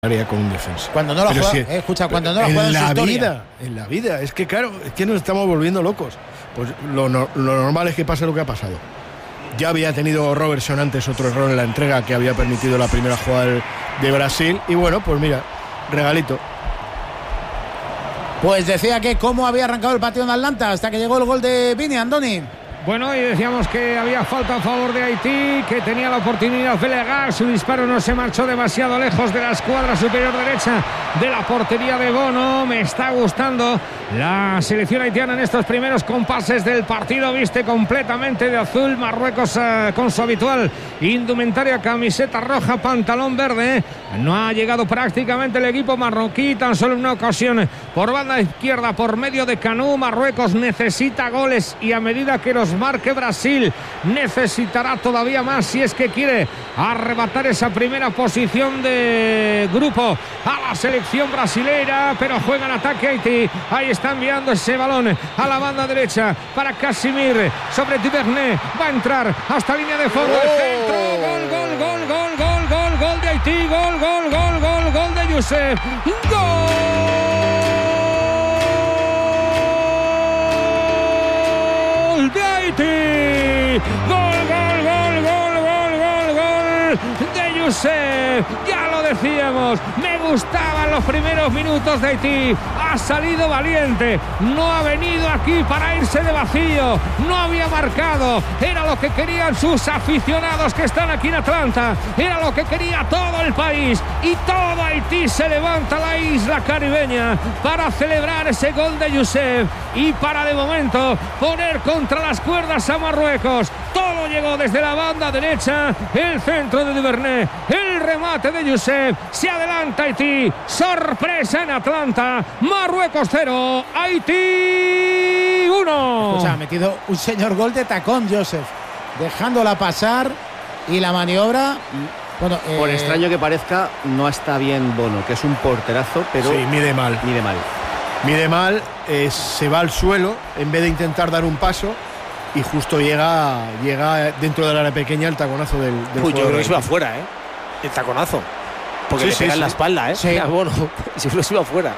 con un defensa. Cuando no lo juega, escucha, cuando no lo juega en la vida, es que claro, es que nos estamos volviendo locos. Pues lo normal es que pase lo que ha pasado. Ya había tenido Robertson antes otro error en la entrega que había permitido la primera jugada de Brasil y bueno, pues mira, regalito. Pues decía que cómo había arrancado el partido en Atlanta hasta que llegó el gol de Vini, Andoni. Bueno, y decíamos que había falta a favor de Haití, que tenía la oportunidad de Legar, su disparo no se marchó demasiado lejos de la escuadra superior derecha de la portería de Bono. Me está gustando la selección haitiana en estos primeros compases del partido, viste completamente de azul. Marruecos con su habitual indumentaria, camiseta roja, pantalón verde. No ha llegado prácticamente el equipo marroquí, tan solo en una ocasión por banda izquierda, por medio de Canú. Marruecos necesita goles y a medida que los marque Brasil necesitará todavía más si es que quiere arrebatar esa primera posición de grupo a la selección brasileira, pero juega en ataque Haití. Ahí está enviando ese balón a la banda derecha para Casimir sobre Duvernay, va a entrar hasta línea de fondo, el centro, gol de Haití, gol de Youssef, gol de Haití, gol de Youssef. Ya lo decíamos, me gustaban los primeros minutos de Haití. Ha salido valiente, no ha venido aquí para irse de vacío, no había marcado, era lo que querían sus aficionados que están aquí en Atlanta, era lo que quería todo el país, y todo Haití se levanta a la isla caribeña para celebrar ese gol de Youssef y para de momento poner contra las cuerdas a Marruecos. Todo llegó desde la banda derecha, el centro de Duvernay, el remate de Youssef, se adelanta Haití, sorpresa en Atlanta. Marruecos 0, Haití 1. O sea, ha metido un señor gol de tacón Youssef, dejándola pasar, y la maniobra, bueno, por extraño que parezca, no está bien Bono, que es un porterazo, pero sí, mide mal, se va al suelo en vez de intentar dar un paso y justo llega dentro del área pequeña el taconazo del jugador. Yo creo que se va fuera, el taconazo, porque le pega en la espalda, sí. Bueno, si no se va fuera.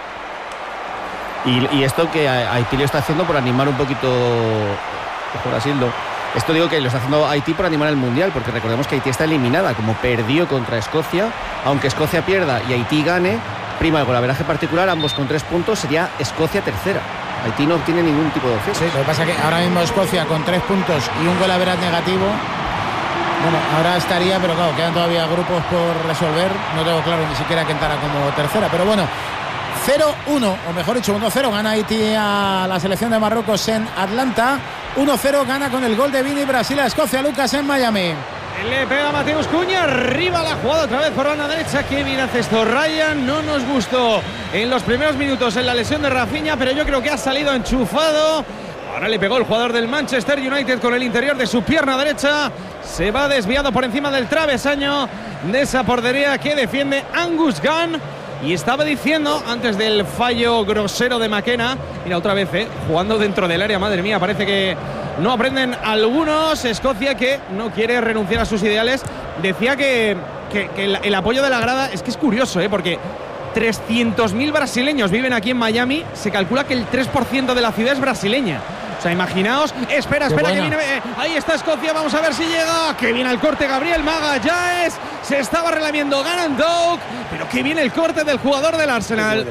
Y esto que Haití lo está haciendo por animar un poquito Brasil, esto digo que lo está haciendo Haití por animar el Mundial, porque recordemos que Haití está eliminada, como perdió contra Escocia. Aunque Escocia pierda y Haití gane, prima el golaveraje particular, ambos con 3 puntos, sería Escocia tercera. Haití no tiene ningún tipo de opción. Sí, lo que pasa es que ahora mismo Escocia con 3 puntos y un golaveraje negativo, bueno, ahora estaría, pero claro, quedan todavía grupos por resolver. No tengo claro ni siquiera que entrara como tercera, pero bueno, 0-1, o mejor dicho, 1-0 gana Haití a la selección de Marruecos en Atlanta. 1-0 gana con el gol de Vini Brasil a Escocia, Lucas, en Miami. Le pega Mateus Cunha, arriba la jugada otra vez por banda derecha. Qué bien hace esto Ryan, no nos gustó en los primeros minutos en la lesión de Rafinha, pero yo creo que ha salido enchufado. Ahora le pegó el jugador del Manchester United con el interior de su pierna derecha. Se va desviado por encima del travesaño de esa portería que defiende Angus Gunn. Y estaba diciendo, antes del fallo grosero de McKenna, mira otra vez, jugando dentro del área, madre mía, parece que no aprenden algunos. Escocia, que no quiere renunciar a sus ideales, decía que el apoyo de la grada, es que es curioso, porque 300.000 brasileños viven aquí en Miami, se calcula que el 3% de la ciudad es brasileña. O sea, imaginaos, espera, que viene, ahí está Escocia, vamos a ver si llega, que viene el corte Gabriel Magallanes, se estaba relamiendo Gannon Doak, pero que viene el corte del jugador del Arsenal.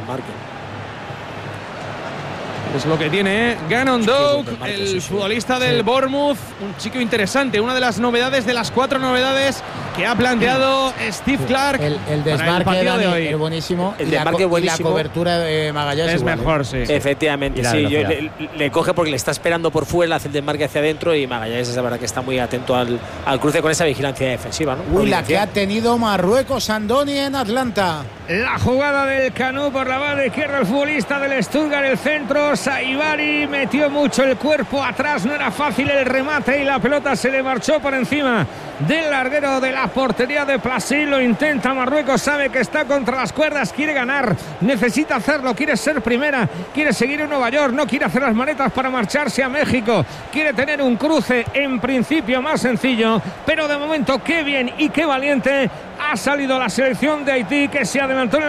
Es lo que tiene Gannon Doak, el futbolista del Bournemouth, un chico interesante, una de las novedades, de las 4 novedades que ha planteado Steve Clarke. El desmarque de hoy es buenísimo, el desmarque buenísimo. Y la cobertura de Magallanes es mejor, sí. Efectivamente, sí. Le coge porque le está esperando por fuera, hace el desmarque hacia adentro, y Magallanes es la verdad que está muy atento al cruce con esa vigilancia defensiva, ¿no? Uy, la que ha tenido Marruecos, Andoni, en Atlanta. La jugada del Canú por la banda izquierda, el futbolista del Stuttgart, el centro, Saibari metió mucho el cuerpo atrás, no era fácil el remate y la pelota se le marchó por encima del larguero de la portería de Plasil. Lo intenta Marruecos, sabe que está contra las cuerdas, quiere ganar, necesita hacerlo, quiere ser primera, quiere seguir en Nueva York, no quiere hacer las maletas para marcharse a México, quiere tener un cruce en principio más sencillo, pero de momento qué bien y qué valiente ha salido la selección de Haití, que se adelantó en el